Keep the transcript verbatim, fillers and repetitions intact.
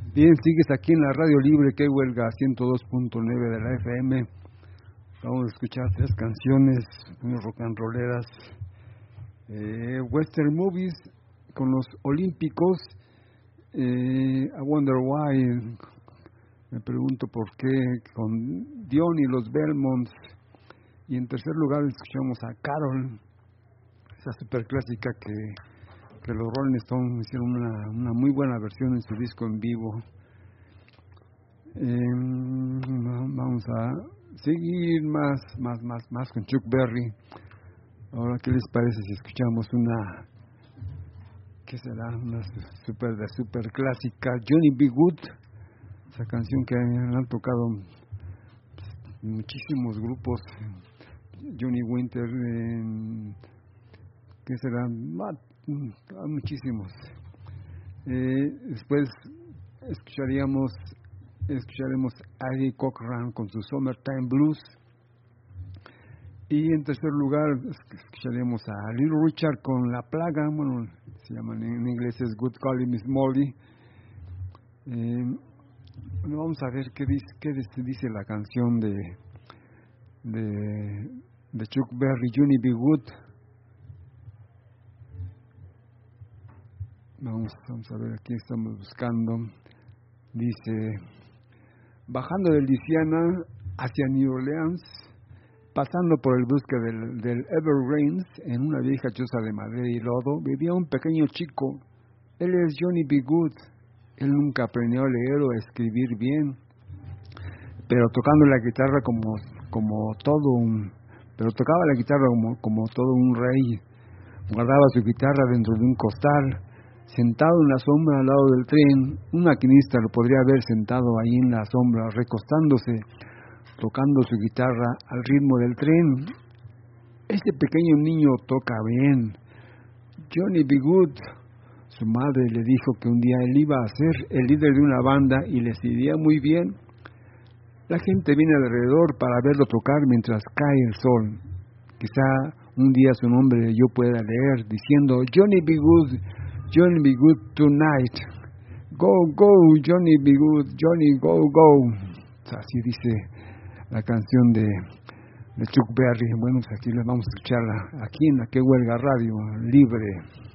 Bien, sigues aquí en la Radio Libre, que huelga ciento dos punto nueve de la F M. Vamos a escuchar tres canciones muy rock and rolleras. Eh, Western Movies con los Olímpicos. Eh, I Wonder Why. Me pregunto por qué, con Dion y los Belmonts. Y en tercer lugar escuchamos a Carol, esa super clásica que, que los Rolling Stones hicieron una, una muy buena versión en su disco en vivo. Eh, vamos a seguir más, más, más, más con Chuck Berry. Ahora, ¿qué les parece si escuchamos una, qué será, una super de super clásica, Johnny B. Good, esa canción que han tocado muchísimos grupos, Johnny Winter, eh, ¿qué será? Ah, muchísimos. Eh, después escucharíamos, escucharemos a Eddie Cochran con su Summertime Blues. Y en tercer lugar escucharemos a Little Richard con La Plaga, bueno, se llaman en inglés es Good Golly Miss Molly. Eh, bueno, vamos a ver qué dice, qué dice la canción de, de, de Chuck Berry, Johnny B. Good. Vamos, vamos a ver, aquí estamos buscando. Dice, bajando del Louisiana hacia New Orleans, pasando por el bosque del, del Evergreens, en una vieja choza de madera y lodo, vivía un pequeño chico. Él es Johnny B. Good. Él nunca aprendió a leer o a escribir bien, pero tocando la guitarra como, como todo un, pero tocaba la guitarra como, como todo un rey. Guardaba su guitarra dentro de un costal, sentado en la sombra al lado del tren. Un maquinista lo podría haber sentado ahí en la sombra, recostándose, tocando su guitarra al ritmo del tren. Este pequeño niño toca bien. Johnny B. Good. Su madre le dijo que un día él iba a ser el líder de una banda y les iría muy bien. La gente viene alrededor para verlo tocar mientras cae el sol. Quizá un día su nombre yo pueda leer diciendo Johnny B. Good, Johnny B. Good tonight. Go, go, Johnny B. Good, Johnny, go, go. Así dice la canción de, de Chuck Berry. Bueno, pues aquí les vamos a escucharla aquí en la Que Huelga Radio Libre.